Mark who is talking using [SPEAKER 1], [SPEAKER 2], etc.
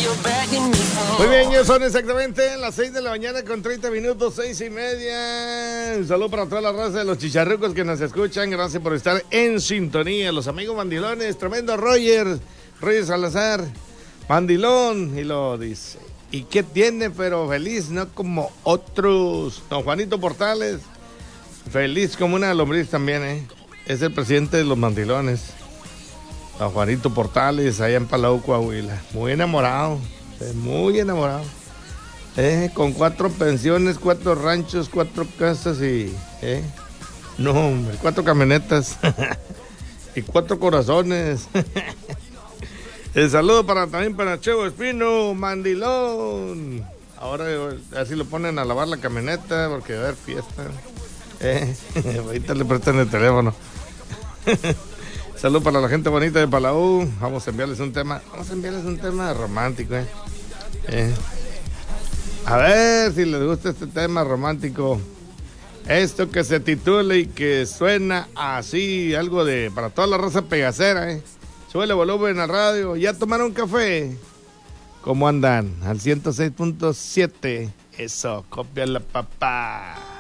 [SPEAKER 1] Muy bien, ya son exactamente las 6 de la mañana con 30 minutos, 6:30. Un saludo para toda la raza de los chicharrucos que nos escuchan. Gracias por estar en sintonía. Los amigos mandilones, tremendo Roger Salazar, mandilón. Y lo dice, ¿y qué tiene? Pero feliz, no como otros. Don Juanito Portales, feliz como una lombriz también, Es el presidente de los mandilones. Don Juanito Portales, allá en Palau, Coahuila. Muy enamorado. Muy enamorado. Con 4 pensiones, 4 ranchos, 4 casas y... No, hombre, 4 camionetas. Y 4 corazones. El saludo también para Chevo Espino, mandilón. Ahora así lo ponen a lavar la camioneta porque va a haber fiesta. Ahorita le prestan el teléfono. Saludos para la gente bonita de Palau. Vamos a enviarles un tema romántico, A ver si les gusta este tema romántico. Esto que se titula y que suena así, algo de para toda la raza pegacera, Súbele volumen a radio. ¿Ya tomaron café? ¿Cómo andan? Al 106.7. Eso, cópiala, papá.